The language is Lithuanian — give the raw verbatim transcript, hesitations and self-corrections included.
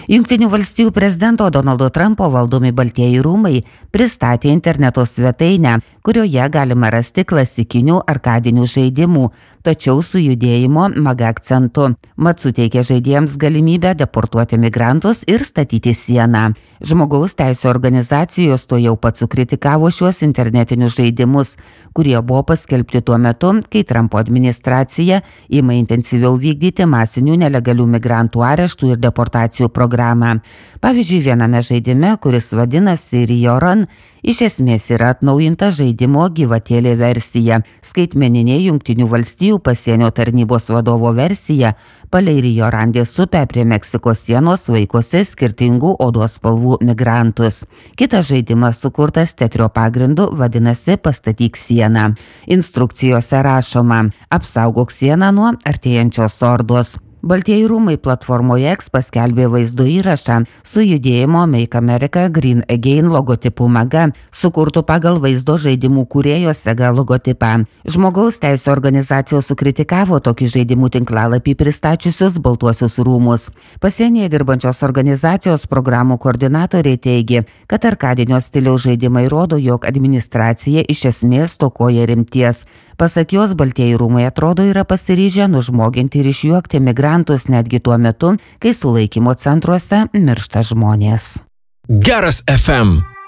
Jungtinių valstijų prezidento Donaldo Trumpo valdomi Baltieji rūmai pristatė interneto svetainę, kurioje galima rasti klasikinių arkadinių žaidimų, tačiau su judėjimo maga akcentu. Mat suteikė žaidėjams galimybę deportuoti migrantus ir statyti sieną. Žmogaus teisių organizacijos to jau pat sukritikavo šiuos internetinius žaidimus, kurie buvo paskelbti tuo metu, kai Trumpo administracija ima intensyviau vykdyti masinių nelegalių migrantų areštų ir deportacijų programą. Pavyzdžiui, viename žaidime, kuris vadinasi Rio Run, iš esmės yra atnaujinta žaidimo gyvatėlė versija. Skaitmeninė Jungtinių valstijų pasienio tarnybos vadovo versija palei Rio Randės upę prie Meksikos sienos vaikosi skirtingų odos spalvų migrantus. Kitas žaidimas sukurtas Tetrio pagrindu vadinasi Pastatyk sieną. Instrukcijose rašoma: apsaugok sieną nuo artėjančios ordos. Baltieji rūmai platformoje X paskelbė vaizdo įrašą su judėjimo Make America Green Again logotipu maga, sukurtų pagal vaizdo žaidimų kūrėjo Sega logotipą. Žmogaus teisių organizacijos sukritikavo tokį žaidimų tinklalapį pristačiusius Baltuosius rūmus. Pasienyje dirbančios organizacijos programų koordinatoriai teigė, kad arkadinio stiliaus žaidimai rodo, jog administracija iš esmės stokoja rimties. Pasak jos, Baltieji rūmai atrodo yra pasiryžę nužmoginti ir išjuokti migrantus netgi tuo metu, kai sulaikymo centruose miršta žmonės. Geras F M.